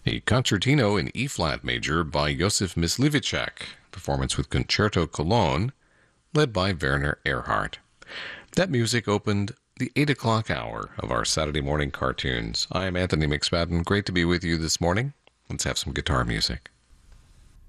A concertino in E-flat major by Josef Myslivicek, performance with Concerto Cologne, led by Werner Erhard. That music opened the 8 o'clock hour of our Saturday morning cartoons. I am Anthony McSpadden. Great to be with you this morning. Let's have some guitar music.